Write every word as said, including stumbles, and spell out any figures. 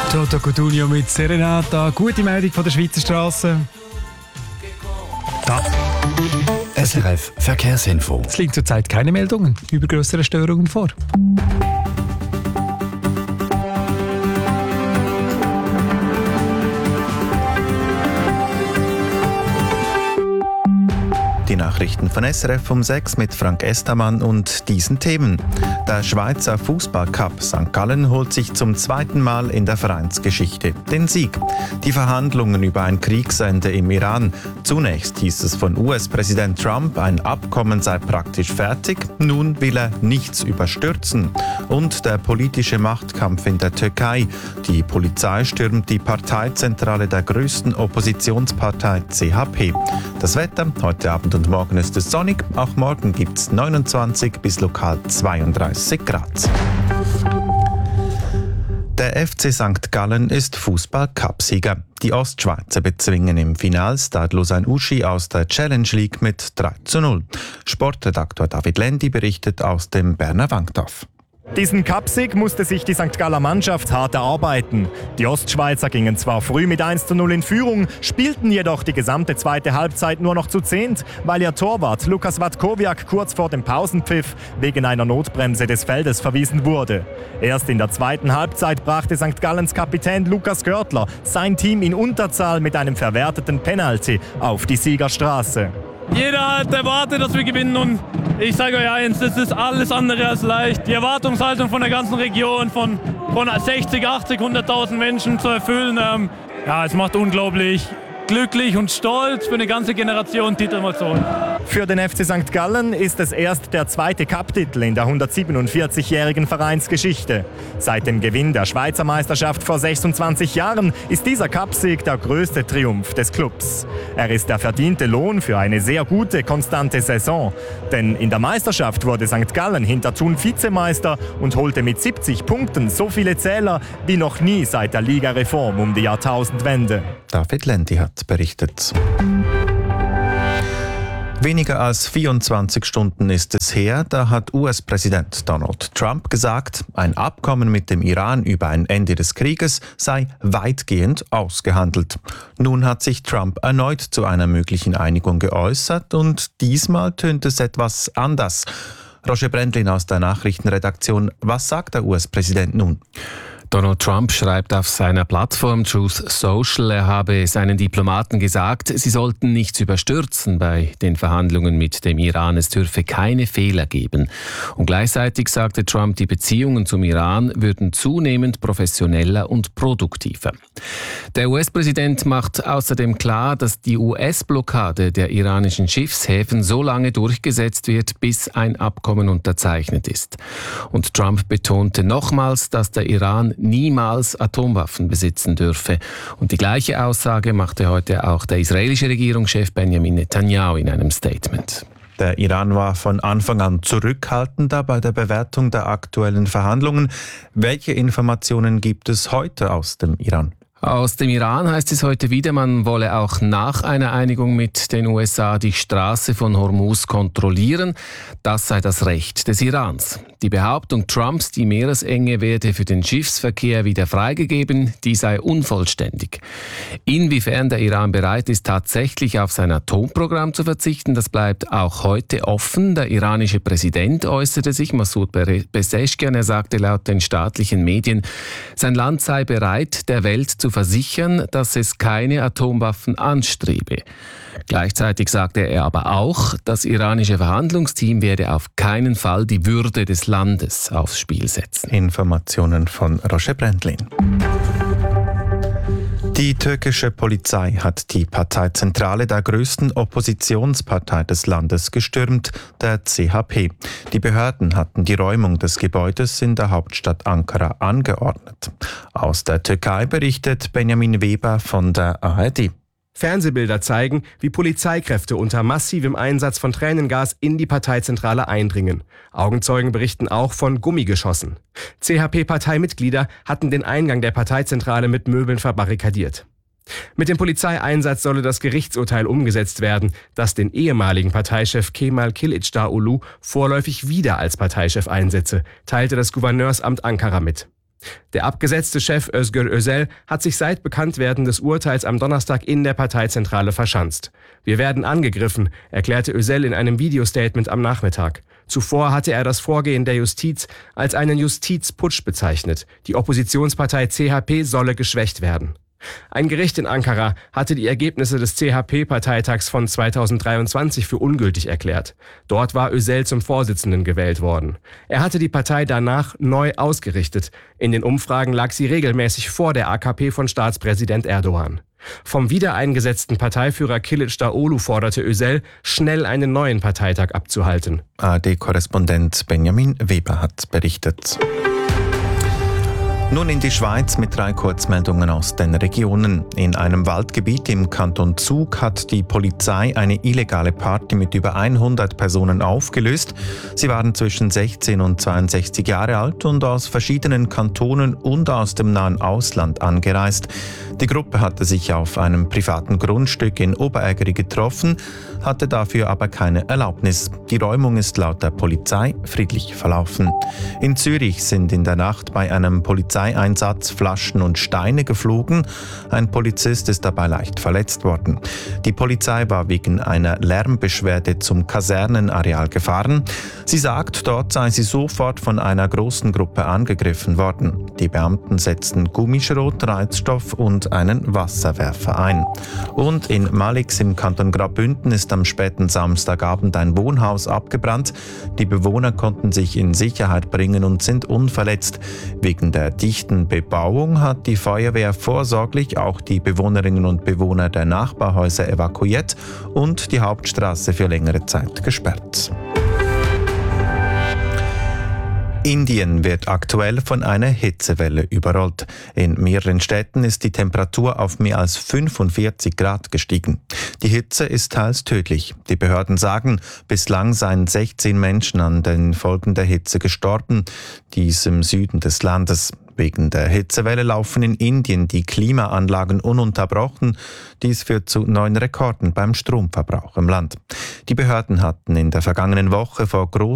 Toto Cutugno mit Serenata. Gute Meldung von der Schweizer Straße. Da. S R F Verkehrsinfo. Es liegen zurzeit keine Meldungen über größere Störungen vor. Die Nachrichten von S R F um sechs mit Frank Estermann und diesen Themen. Der Schweizer Fußballcup Sankt Gallen holt sich zum zweiten Mal in der Vereinsgeschichte den Sieg. Die Verhandlungen über ein Kriegsende im Iran. Zunächst hieß es von U S-Präsident Trump, ein Abkommen sei praktisch fertig. Nun will er nichts überstürzen. Und der politische Machtkampf in der Türkei. Die Polizei stürmt die Parteizentrale der größten Oppositionspartei C H P. Das Wetter heute Abend und morgen ist es sonnig. Auch morgen gibt es neunundzwanzig bis lokal zweiunddreißig Grad. Der F C Sankt Gallen ist Fußball-Cup-Sieger. Die Ostschweizer bezwingen im Finalstade Lausanne-Uschi aus der Challenge League mit drei zu null. Sportredaktor David Lendi berichtet aus dem Berner Wankdorf. Diesen Cupsieg musste sich die Sankt Galler Mannschaft hart erarbeiten. Die Ostschweizer gingen zwar früh mit eins zu null in Führung, spielten jedoch die gesamte zweite Halbzeit nur noch zu zehnt, weil ihr Torwart Lukas Watkowiak kurz vor dem Pausenpfiff wegen einer Notbremse des Feldes verwiesen wurde. Erst in der zweiten Halbzeit brachte Sankt Gallens Kapitän Lukas Görtler sein Team in Unterzahl mit einem verwerteten Penalty auf die Siegerstraße. Jeder hat erwartet, dass wir gewinnen und ich sage euch eins, das ist alles andere als leicht. Die Erwartungshaltung von der ganzen Region, von, von sechzig, achtzig, hunderttausend Menschen zu erfüllen, ähm, ja, es macht unglaublich glücklich und stolz für eine ganze Generation, Titel mal zu holen. Für den F C Sankt Gallen ist es erst der zweite Cup-Titel in der hundertsiebenundvierzigjährigen Vereinsgeschichte. Seit dem Gewinn der Schweizer Meisterschaft vor sechsundzwanzig Jahren ist dieser Cupsieg der größte Triumph des Clubs. Er ist der verdiente Lohn für eine sehr gute, konstante Saison. Denn in der Meisterschaft wurde Sankt Gallen Hintertun Vizemeister und holte mit siebzig Punkten so viele Zähler wie noch nie seit der Ligareform um die Jahrtausendwende. David Lendi hat berichtet. Weniger als vierundzwanzig Stunden ist es her, da hat U S-Präsident Donald Trump gesagt, ein Abkommen mit dem Iran über ein Ende des Krieges sei weitgehend ausgehandelt. Nun hat sich Trump erneut zu einer möglichen Einigung geäußert und diesmal tönt es etwas anders. Roger Brendlin aus der Nachrichtenredaktion, was sagt der U S-Präsident nun? Donald Trump schreibt auf seiner Plattform Truth Social, er habe seinen Diplomaten gesagt, sie sollten nichts überstürzen bei den Verhandlungen mit dem Iran. Es dürfe keine Fehler geben. Und gleichzeitig sagte Trump, die Beziehungen zum Iran würden zunehmend professioneller und produktiver. Der U S-Präsident macht außerdem klar, dass die U S-Blockade der iranischen Schiffshäfen so lange durchgesetzt wird, bis ein Abkommen unterzeichnet ist. Und Trump betonte nochmals, dass der Iran niemals Atomwaffen besitzen dürfe. Und die gleiche Aussage machte heute auch der israelische Regierungschef Benjamin Netanyahu in einem Statement. Der Iran war von Anfang an zurückhaltender bei der Bewertung der aktuellen Verhandlungen. Welche Informationen gibt es heute aus dem Iran? Aus dem Iran heißt es heute wieder, man wolle auch nach einer Einigung mit den U S A die Straße von Hormuz kontrollieren. Das sei das Recht des Irans. Die Behauptung Trumps, die Meeresenge werde für den Schiffsverkehr wieder freigegeben, die sei unvollständig. Inwiefern der Iran bereit ist, tatsächlich auf sein Atomprogramm zu verzichten, das bleibt auch heute offen. Der iranische Präsident äußerte sich, Massoud Pezeshkian, er sagte laut den staatlichen Medien, sein Land sei bereit, der Welt zu versichern, dass es keine Atomwaffen anstrebe. Gleichzeitig sagte er aber auch, das iranische Verhandlungsteam werde auf keinen Fall die Würde des Landes aufs Spiel setzen. Informationen von Roger Brendlin. Die türkische Polizei hat die Parteizentrale der größten Oppositionspartei des Landes gestürmt, der C H P. Die Behörden hatten die Räumung des Gebäudes in der Hauptstadt Ankara angeordnet. Aus der Türkei berichtet Benjamin Weber von der A R D. Fernsehbilder zeigen, wie Polizeikräfte unter massivem Einsatz von Tränengas in die Parteizentrale eindringen. Augenzeugen berichten auch von Gummigeschossen. C H P-Parteimitglieder hatten den Eingang der Parteizentrale mit Möbeln verbarrikadiert. Mit dem Polizeieinsatz solle das Gerichtsurteil umgesetzt werden, das den ehemaligen Parteichef Kemal Kılıçdaroğlu vorläufig wieder als Parteichef einsetze, teilte das Gouverneursamt Ankara mit. Der abgesetzte Chef Özgür Özel hat sich seit Bekanntwerden des Urteils am Donnerstag in der Parteizentrale verschanzt. Wir werden angegriffen, erklärte Özel in einem Videostatement am Nachmittag. Zuvor hatte er das Vorgehen der Justiz als einen Justizputsch bezeichnet. Die Oppositionspartei C H P solle geschwächt werden. Ein Gericht in Ankara hatte die Ergebnisse des C H P-Parteitags von zweitausenddreiundzwanzig für ungültig erklärt. Dort war Özel zum Vorsitzenden gewählt worden. Er hatte die Partei danach neu ausgerichtet. In den Umfragen lag sie regelmäßig vor der A K P von Staatspräsident Erdogan. Vom wiedereingesetzten Parteiführer Kılıçdaroğlu forderte Özel, schnell einen neuen Parteitag abzuhalten. A R D-Korrespondent Benjamin Weber hat berichtet. Nun in die Schweiz mit drei Kurzmeldungen aus den Regionen. In einem Waldgebiet im Kanton Zug hat die Polizei eine illegale Party mit über hundert Personen aufgelöst. Sie waren zwischen sechzehn und zweiundsechzig Jahre alt und aus verschiedenen Kantonen und aus dem nahen Ausland angereist. Die Gruppe hatte sich auf einem privaten Grundstück in Oberägeri getroffen, hatte dafür aber keine Erlaubnis. Die Räumung ist laut der Polizei friedlich verlaufen. In Zürich sind in der Nacht bei einem Polizeieinsatz Flaschen und Steine geflogen. Ein Polizist ist dabei leicht verletzt worden. Die Polizei war wegen einer Lärmbeschwerde zum Kasernenareal gefahren. Sie sagt, dort sei sie sofort von einer großen Gruppe angegriffen worden. Die Beamten setzten Gummischrot, Reizstoff und einen Wasserwerfer ein. Und in Malix im Kanton Graubünden ist am späten Samstagabend ein Wohnhaus abgebrannt. Die Bewohner konnten sich in Sicherheit bringen und sind unverletzt. Wegen der dichten Bebauung hat die Feuerwehr vorsorglich auch die Bewohnerinnen und Bewohner der Nachbarhäuser evakuiert und die Hauptstraße für längere Zeit gesperrt. Indien wird aktuell von einer Hitzewelle überrollt. In mehreren Städten ist die Temperatur auf mehr als fünfundvierzig Grad gestiegen. Die Hitze ist teils tödlich. Die Behörden sagen, bislang seien sechzehn Menschen an den Folgen der Hitze gestorben, dies im Süden des Landes. Wegen der Hitzewelle laufen in Indien die Klimaanlagen ununterbrochen. Dies führt zu neuen Rekorden beim Stromverbrauch im Land. Die Behörden hatten in der vergangenen Woche vor großen